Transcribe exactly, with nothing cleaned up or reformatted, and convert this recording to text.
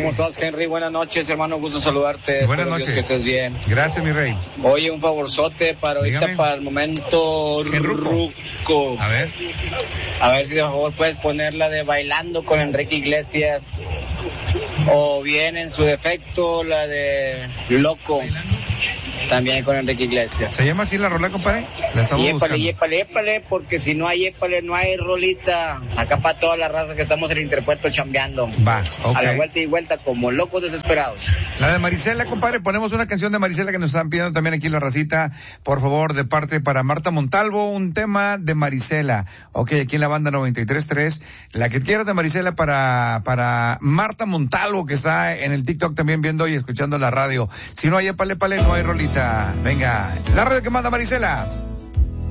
¿Cómo estás, Henry? Buenas noches, hermano, gusto saludarte. Buenas noches. Dios que estés bien. Gracias, mi rey. Oye, un favorzote para ahorita, Dígame. para el momento Ruco. ruco. A ver. A ver si de favor puedes poner la de Bailando con Enrique Iglesias. O bien, en su defecto, la de Loco. También con Enrique Iglesias. ¿Se llama así la rola, compadre? La estamos Y épale, buscando. y épale, épale, porque si no hay épale, no hay rolita. Acá para toda la raza que estamos en el interpuesto chambeando. Va, ok. A la vuelta y vuelta como locos desesperados. La de Marisela, compadre, ponemos una canción de Marisela que nos están pidiendo también aquí la racita, por favor, de parte para Marta Montalvo, un tema de Marisela. Ok, aquí en la banda noventa y tres punto tres, la que quieras de Marisela para, para Marta Montalvo, que está en el TikTok también viendo y escuchando la radio. Si no hay épale, épale, no hay rolita. Venga, la radio que manda Marisela.